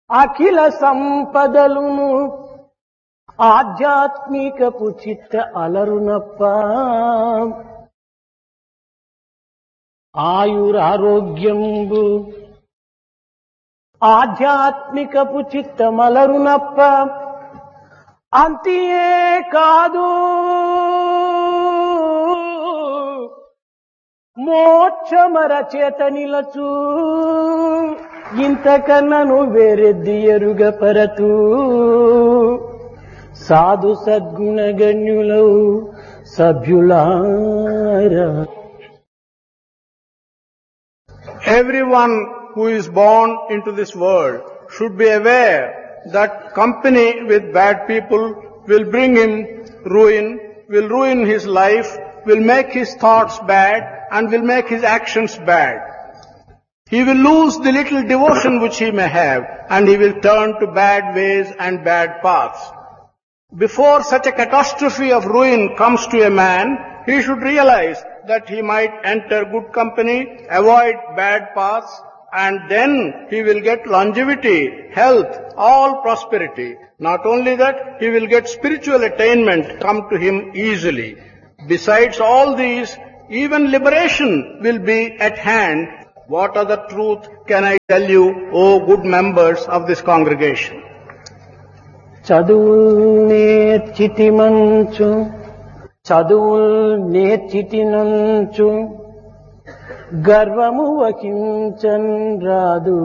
అఖిల సంపదలును ఆధ్యాత్మికపు చిత్త అలరునప్ప ఆయురారోగ్యంబు ఆధ్యాత్మికపు చిత్తమలరునప్ప అంతియే కాదు మోక్షమర చేత నిలచు ఇంతకన్నను వేరెద్ది ఎరుగ పరతు సాధు సద్గుణగణ్యులౌ సభ్యులారా. Everyone who is born into this world should be aware that company with bad people will bring him ruin, will ruin his life, will make his thoughts bad and will make his actions bad. He will lose the little devotion which he may have and he will turn to bad ways and bad paths. Before such a catastrophe of ruin comes to a man, he should realize that he might enter good company, avoid bad paths, and then he will get longevity, health, all prosperity. Not only that, he will get spiritual attainment come to him easily. Besides all these, even liberation will be at hand. What other truth can I tell you, O good members of this congregation? చదువుల్ నేర్చితినంచు గర్వము వహించన్ రాదు.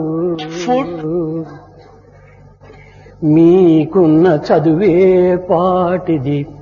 మీకున్న చదువే పాటిది